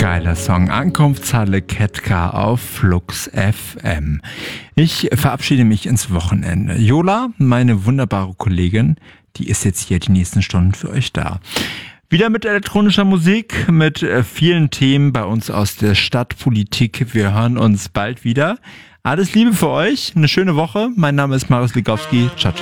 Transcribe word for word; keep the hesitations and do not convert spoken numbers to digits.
Geiler Song. Ankunftshalle Ketka auf Flux F M. Ich verabschiede mich ins Wochenende. Jola, meine wunderbare Kollegin, die ist jetzt hier die nächsten Stunden für euch da. Wieder mit elektronischer Musik, mit vielen Themen bei uns aus der Stadtpolitik. Wir hören uns bald wieder. Alles Liebe für euch, eine schöne Woche. Mein Name ist Marius Ligowski. Ciao, ciao.